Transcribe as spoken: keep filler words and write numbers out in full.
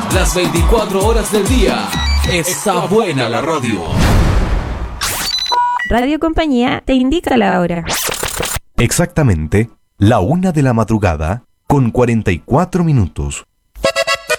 Las veinticuatro horas del día. Está buena la radio. Radio Compañía te indica la hora. Exactamente, la una de la madrugada con cuarenta y cuatro minutos.